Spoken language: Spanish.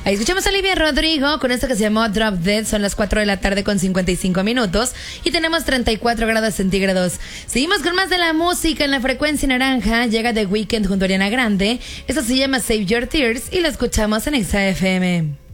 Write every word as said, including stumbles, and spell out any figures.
Ahí escuchamos a Olivia Rodrigo con esto que se llamó Drop Dead. Son las cuatro de la tarde con cincuenta y cinco minutos y tenemos treinta y cuatro grados centígrados. Seguimos con más de la música en la frecuencia naranja. Llega The Weeknd junto a Ariana Grande. Esto se llama Save Your Tears y lo escuchamos en Exa F M.